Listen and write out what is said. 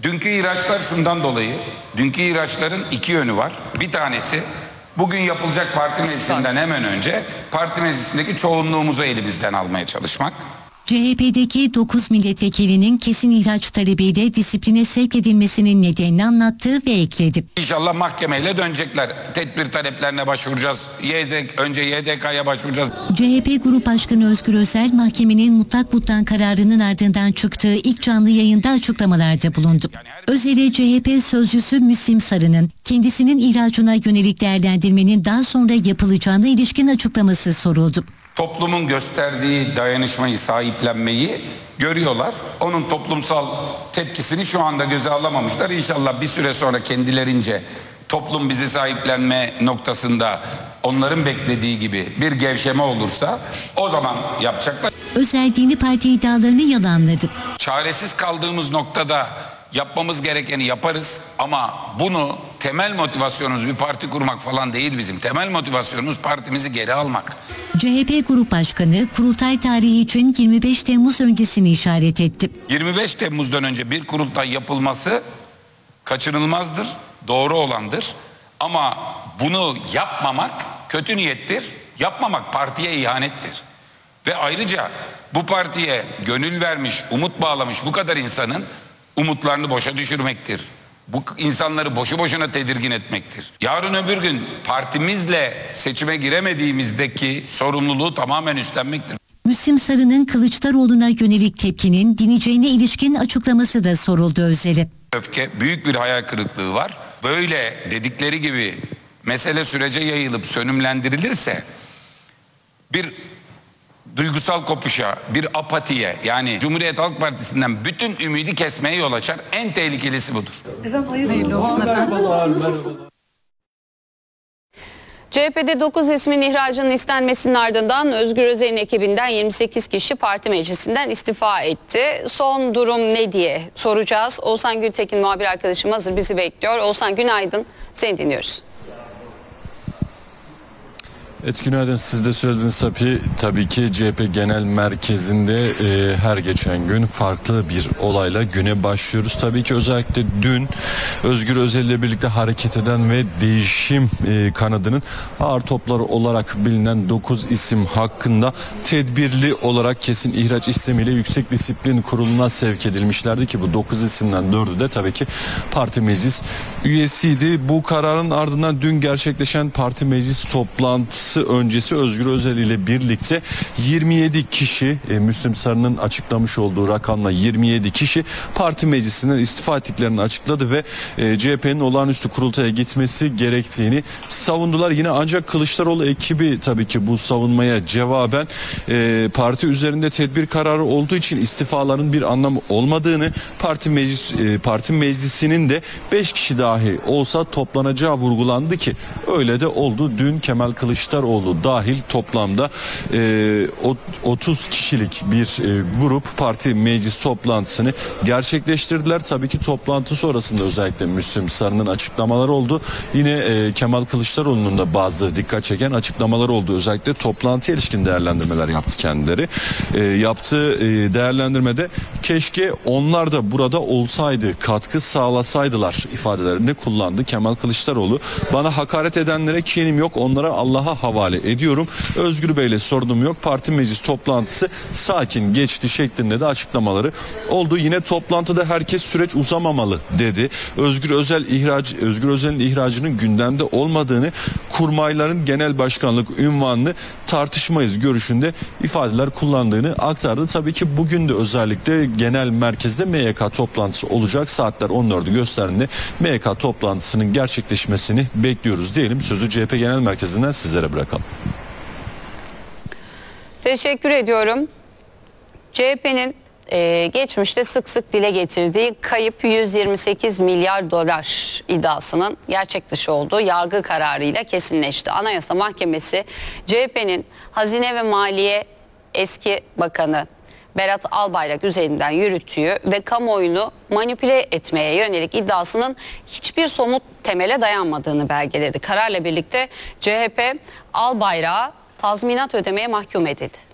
Dünkü ihraçlar şundan dolayı, dünkü ihraçların iki yönü var. Bir tanesi bugün yapılacak parti meclisinden hemen önce parti meclisindeki çoğunluğumuzu elimizden almaya çalışmak. CHP'deki 9 milletvekilinin kesin ihraç talebiyle disipline sevk edilmesinin nedenini anlattı ve ekledi. İnşallah mahkemeyle dönecekler. Tedbir taleplerine başvuracağız. Önce YDK'ya başvuracağız. CHP Grup Başkanı Özgür Özel, mahkemenin mutlak buttan kararının ardından çıktığı ilk canlı yayında açıklamalarda bulundu. Özel'e CHP sözcüsü Müslim Sarı'nın kendisinin ihracına yönelik değerlendirmenin daha sonra yapılacağına ilişkin açıklaması soruldu. Toplumun gösterdiği dayanışmayı, sahiplenmeyi görüyorlar. Onun toplumsal tepkisini şu anda göze alamamışlar. İnşallah bir süre sonra kendilerince toplum bizi sahiplenme noktasında onların beklediği gibi bir gevşeme olursa o zaman yapacaklar. Özel dini parti iddialarını yalanladı. Çaresiz kaldığımız noktada yapmamız gerekeni yaparız ama bunu temel motivasyonumuz bir parti kurmak falan değil bizim. Temel motivasyonumuz partimizi geri almak. CHP Grup Başkanı kurultay tarihi için 25 Temmuz öncesini işaret etti. 25 Temmuz'dan önce bir kurultay yapılması kaçınılmazdır, doğru olandır. Ama bunu yapmamak kötü niyettir, yapmamak partiye ihanettir. Ve ayrıca bu partiye gönül vermiş, umut bağlamış bu kadar insanın umutlarını boşa düşürmektir. Bu insanları boşu boşuna tedirgin etmektir. Yarın öbür gün partimizle seçime giremediğimizdeki sorumluluğu tamamen üstlenmektir. Müslim Sarı'nın Kılıçdaroğlu'na yönelik tepkinin dineceğine ilişkin açıklaması da soruldu Özel'e. Öfke, büyük bir hayal kırıklığı var. Böyle dedikleri gibi mesele sürece yayılıp sönümlendirilirse bir duygusal kopuşa, bir apatiye, yani Cumhuriyet Halk Partisi'nden bütün ümidi kesmeye yol açar. En tehlikelisi budur. Hayırlı olsun efendim. CHP'de 9 ismin ihracının istenmesinin ardından Özgür Özel'in ekibinden 28 kişi parti meclisinden istifa etti. Son durum ne diye soracağız. Oğuzhan Gültekin muhabir arkadaşım hazır bizi bekliyor. Oğuzhan günaydın, seni dinliyoruz. Evet, günaydın. Siz de söylediğiniz tabii ki CHP Genel Merkezi'nde her geçen gün farklı bir olayla güne başlıyoruz. Tabii ki özellikle dün Özgür Özel ile birlikte hareket eden ve değişim kanadının ağır topları olarak bilinen 9 isim hakkında tedbirli olarak kesin ihraç istemiyle Yüksek Disiplin Kurulu'na sevk edilmişlerdi ki bu 9 isimden 4'ü de tabii ki parti meclis üyesiydi. Bu kararın ardından dün gerçekleşen parti meclis toplantısı öncesi Özgür Özel ile birlikte 27 kişi Müslim Sarı'nın açıklamış olduğu rakamla 27 kişi parti meclisinden istifa ettiklerini açıkladı ve CHP'nin olağanüstü kurultaya gitmesi gerektiğini savundular. Yine ancak Kılıçdaroğlu ekibi tabii ki bu savunmaya cevaben parti üzerinde tedbir kararı olduğu için istifaların bir anlamı olmadığını, parti meclisinin de 5 kişi dahi olsa toplanacağı vurgulandı ki öyle de oldu. Dün Kemal Kılıçdaroğlu dahil toplamda 30 kişilik bir grup parti meclis toplantısını gerçekleştirdiler. Tabii ki toplantı sonrasında özellikle Müslim Sarı'nın açıklamaları oldu. Yine Kemal Kılıçdaroğlu'nun da bazı dikkat çeken açıklamaları oldu. Özellikle toplantıya ilişkin değerlendirmeler yaptı kendileri. Yaptığı değerlendirmede keşke onlar da burada olsaydı, katkı sağlasaydılar ifadelerini kullandı. Kemal Kılıçdaroğlu bana hakaret edenlere kinim yok, onlara Allah'a havale ediyorum. Özgür Bey'le sorunum yok. Parti meclis toplantısı sakin geçti şeklinde de açıklamaları oldu. Yine toplantıda herkes süreç uzamamalı dedi. Özgür Özel'in ihracının gündemde olmadığını, kurmayların genel başkanlık ünvanını tartışmayız görüşünde ifadeler kullandığını aktardı. Tabii ki bugün de özellikle genel merkezde MYK toplantısı olacak. Saatler 14'ü gösterdiğinde MYK toplantısının gerçekleşmesini bekliyoruz diyelim. Sözü CHP Genel Merkezi'nden sizlere bırakalım. Teşekkür ediyorum. CHP'nin geçmişte sık sık dile getirdiği kayıp 128 milyar dolar iddiasının gerçek dışı olduğu yargı kararıyla kesinleşti. Anayasa Mahkemesi CHP'nin Hazine ve Maliye eski bakanı Berat Albayrak üzerinden yürüttüğü ve kamuoyunu manipüle etmeye yönelik iddiasının hiçbir somut temele dayanmadığını belgeledi. Kararla birlikte CHP Albayrak'a tazminat ödemeye mahkum edildi.